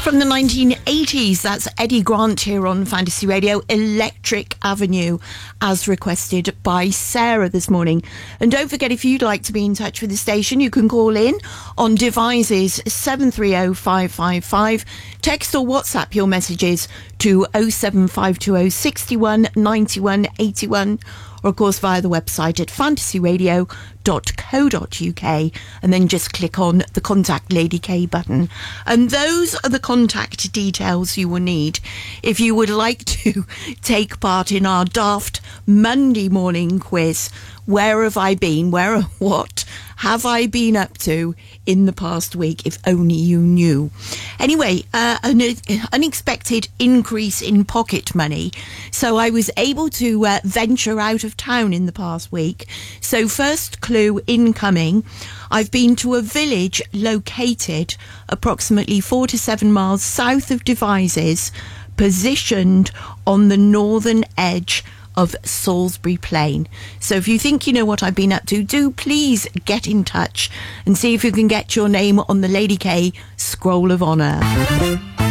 From the 1980s, that's Eddie Grant here on Fantasy Radio, Electric Avenue, as requested by Sarah this morning. And don't forget, if you'd like to be in touch with the station, you can call in on devices 730-555, text or WhatsApp your messages to 07520 61 91 81, or of course via the website at fantasyradio.co.uk, and then just click on the Contact Lady K button. And those are the contact details you will need if you would like to take part in our daft Monday morning quiz. Where have I been? What have I been up to in the past week, if only you knew? Anyway, an unexpected increase in pocket money. So I was able to venture out of town in the past week. So first clue incoming. I've been to a village located approximately 4 to 7 miles south of Devizes, positioned on the northern edge of Salisbury Plain. So if you think you know what I've been up to, do please get in touch and see if you can get your name on the Lady K Scroll of Honour.